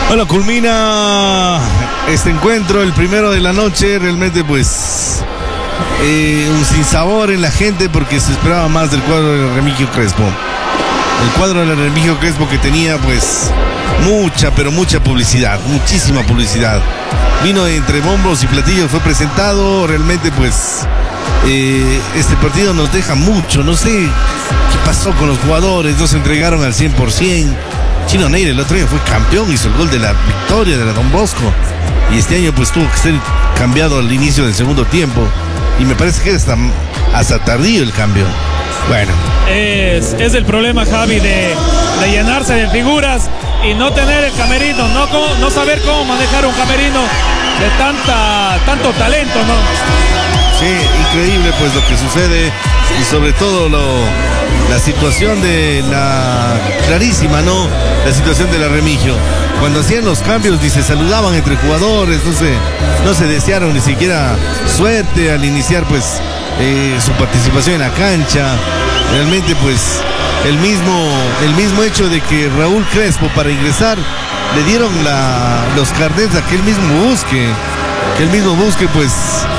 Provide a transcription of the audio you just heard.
Bueno, culmina este encuentro, el primero de la noche, realmente pues un sinsabor en la gente porque se esperaba más del cuadro de Remigio Crespo. El cuadro de Remigio Crespo que tenía pues mucha, pero mucha publicidad, muchísima publicidad. Vino entre bombos y platillos, fue presentado, realmente pues este partido nos deja mucho, no sé qué pasó con los jugadores, no se entregaron al 100%. Chino Neira el otro día fue campeón, hizo el gol de la victoria de la Don Bosco y este año pues tuvo que ser cambiado al inicio del segundo tiempo y me parece que hasta tardío el cambio. Bueno, es el problema, Javi, de llenarse de figuras y no tener el camerino, no saber cómo manejar un camerino de tanto talento, ¿no? Sí, increíble pues lo que sucede y sobre todo la situación de clarísima, ¿no? La situación de la Remigio. Cuando hacían los cambios ni se saludaban entre jugadores, no se desearon ni siquiera suerte al iniciar pues su participación en la cancha. Realmente pues el mismo hecho de que Raúl Crespo para ingresar le dieron los carnets a que él mismo busque pues